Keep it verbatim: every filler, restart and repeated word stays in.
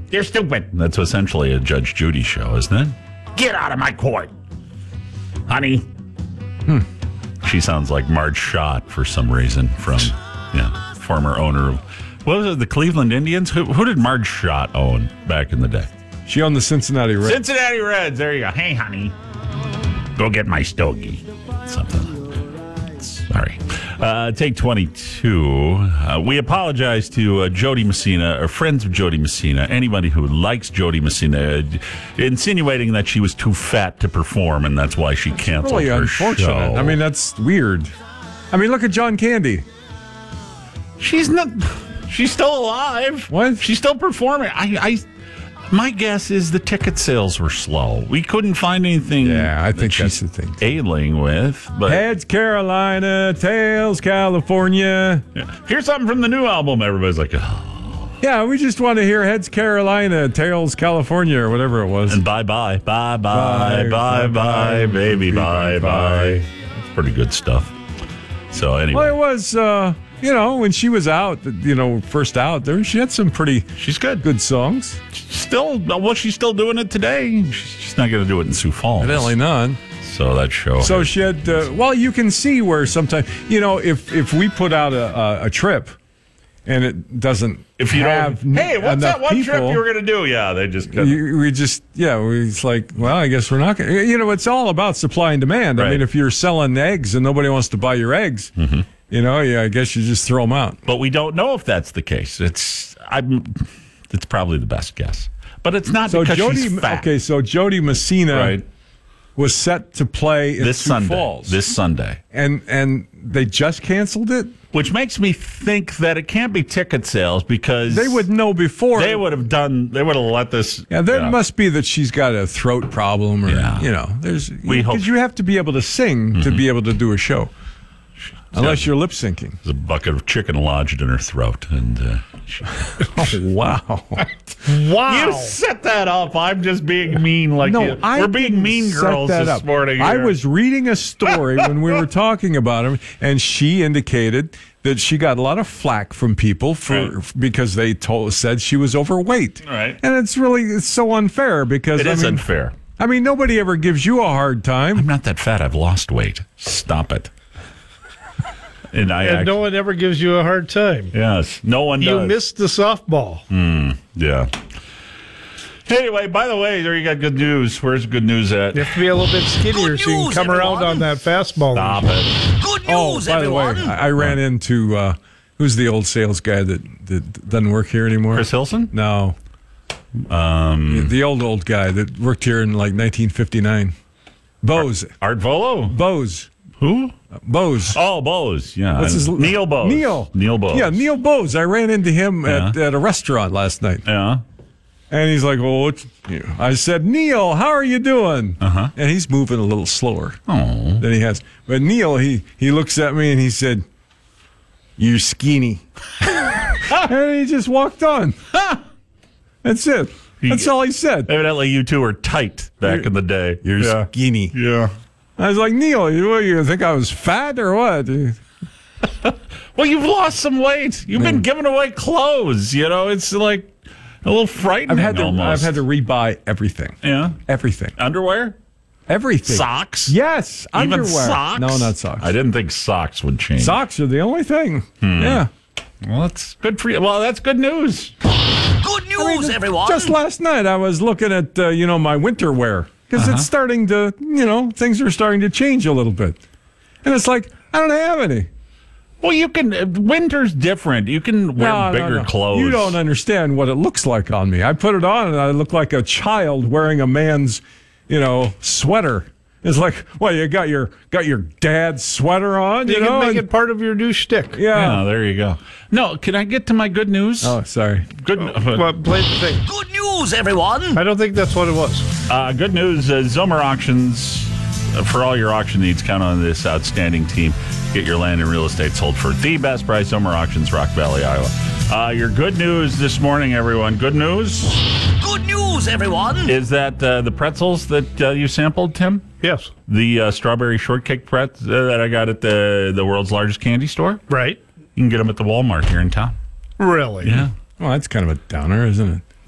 You're stupid. That's essentially a Judge Judy show, isn't it? Get out of my court. Honey. Hmm. She sounds like Marge Schott for some reason from, yeah, former owner of, what was it, the Cleveland Indians? Who, who did Marge Schott own back in the day? She owned the Cincinnati Reds. Cincinnati Reds. There you go. Hey, honey. Go get my stogie. Something. Sorry. Uh, take twenty-two. Uh, we apologize to uh, Jody Messina, or friends of Jody Messina, anybody who likes Jody Messina, uh, insinuating that she was too fat to perform, and that's why she canceled really her unfortunate. show. I mean, that's weird. I mean, look at John Candy. She's not... She's still alive. What? She's still performing. I... I My guess is the ticket sales were slow. We couldn't find anything. Yeah, I think that that's she's the thing. ailing with. But Heads Carolina, tails California. yeah. Here's something from the new album. Everybody's like, oh. Yeah, we just want to hear Heads Carolina, tails California, or whatever it was. And bye bye, bye bye, bye bye, baby, bye bye. It's pretty good stuff. So anyway, Well, it was, uh, you know, when she was out, you know, first out there, she had some pretty she's good. good songs. Still, well, she's still doing it today. She's not going to do it in Sioux Falls. Evidently none. So that show. So she had, uh, well, you can see where sometimes, you know, if if we put out a, a, a trip and it doesn't if you have don't, hey, what's enough that one people, trip you were going to do? Yeah, they just couldn't. You, we just, yeah, we, it's like, well, I guess we're not going to, you know, it's all about supply and demand. Right. I mean, if you're selling eggs and nobody wants to buy your eggs, mm-hmm. you know, yeah, I guess you just throw them out. But we don't know if that's the case. It's I'm. It's probably the best guess, but it's not So because Jody, she's fat. okay, so Jody Messina Right. was set to play in This Sioux Sunday. Falls. This Sunday. and and they just canceled it. Which makes me think that it can't be ticket sales because They would know before. They would have done. They would have let this. Yeah, there yeah. must be that she's got a throat problem, or Yeah. you know, there's We hope- because you have to be able to sing Mm-hmm. to be able to do a show, unless you're lip syncing. There's a bucket of chicken lodged in her throat, and uh, she, Oh wow! Wow. you set that up. I'm just being mean, like No, you. I we're being didn't mean set girls that this up. morning. I here. was reading a story when we were talking about him, and she indicated that she got a lot of flack from people for Right. because they told said she was overweight. Right. And it's really it's so unfair because It I is mean, unfair. I mean, nobody ever gives you a hard time. I'm not that fat. I've lost weight. Stop it. And I And act- no one ever gives you a hard time. yes, no one You does. missed the softball. Yeah. Anyway, by the way, there you got good news. Where's good news at? You have to be a little bit skinnier Good so you can news, come around everyone. on that fastball. Stop it. Good Oh, news, by everyone. the way, I, I ran into uh, who's the old sales guy that, that doesn't work here anymore? Chris Hilson? No, Um, the old old guy that worked here in like nineteen fifty-nine. Bose, Art Volo? Bose, Who? Bose. Oh, Bose. Yeah. What's his Neil Bose. Neil. Neil Bose. Yeah, Neil Bose. I ran into him at, Yeah. at a restaurant last night, Yeah. and he's like, "Oh," what's, you know, I said, "Neil, how are you doing?" Uh-huh. And he's moving a little slower Oh. than he has. But Neil, he he looks at me and he said, "You're skinny," and he just walked on. That's it. That's all he said. Evidently, you two were tight back in the day. You're yeah. skinny. Yeah. I was like, Neil, you, what, you think I was fat or what? Well, you've lost some weight. You've been giving away clothes. You know, it's like a little frightening I've had to. almost. I've had to rebuy everything. Yeah. Everything. Underwear? Everything. Socks? Yes. Even Underwear. socks? No, not socks. I didn't think socks would change. Socks are the only thing. Hmm. Yeah. Well, that's good for you. Well, that's good news. Good news, everyone. Just last night, I was looking at uh, you know my winter wear because Uh-huh. it's starting to you know things are starting to change a little bit, and it's like I don't have any. Well, you can. uh, Winter's different. You can wear No, no, bigger no. clothes. You don't understand what it looks like on me. I put it on and I look like a child wearing a man's, you know, sweater. It's like, well, you got your got your dad's sweater on, you, You know? can make and- it part of your new shtick. yeah. Oh, there you go. No, can I get to my good news? Oh, sorry. Good. Well, play the thing. Good news, everyone. I don't think that's what it was. Uh, good news, uh, Zomer Auctions, uh, for all your auction needs, count on this outstanding team. Get your land and real estate sold for the best price. Zomer Auctions, Rock Valley, Iowa. Uh, your good news this morning, everyone. Good news Good news, everyone. is that uh, the pretzels that uh, you sampled, Tim, Yes. the uh, strawberry shortcake pretz uh, that I got at the, the world's largest candy store, Right. you can get them at the Walmart here in town. Really? Yeah. Well, that's kind of a downer, isn't it?